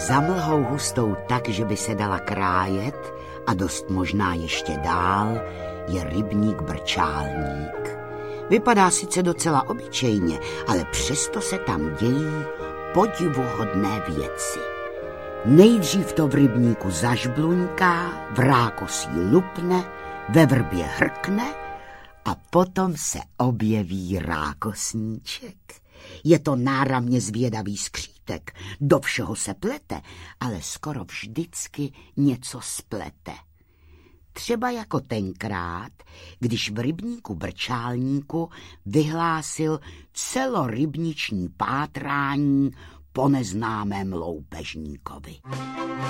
Za mlhou hustou tak, že by se dala krájet a dost možná ještě dál, je rybník Brčálník. Vypadá sice docela obyčejně, ale přesto se tam dějí podivuhodné věci. Nejdřív to v rybníku zažbluňká, v rákosí lupne, ve vrbě hrkne a potom se objeví rákosníček. Je to náramně zvědavý skřítek, do všeho se plete, ale skoro vždycky něco splete. Třeba jako tenkrát, když v rybníku Brčálníku vyhlásil celorybniční pátrání po neznámém loupežníkovi.